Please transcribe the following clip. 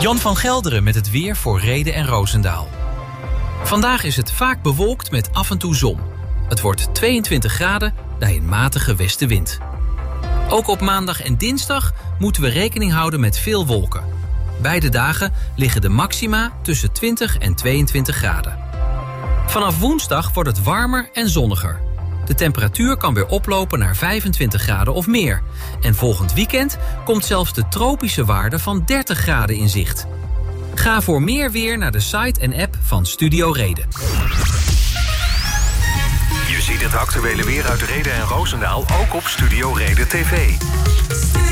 Jan van Gelderen met het weer voor Rheden en Roosendaal. Vandaag is het vaak bewolkt met af en toe zon. Het wordt 22 graden bij een matige westenwind. Ook op maandag en dinsdag moeten we rekening houden met veel wolken. Beide dagen liggen de maxima tussen 20 en 22 graden. Vanaf woensdag wordt het warmer en zonniger. De temperatuur kan weer oplopen naar 25 graden of meer. En volgend weekend komt zelfs de tropische waarde van 30 graden in zicht. Ga voor meer weer naar de site en app van Studio Reden. Je ziet het actuele weer uit Rheden en Roosendaal ook op Studio Reden TV.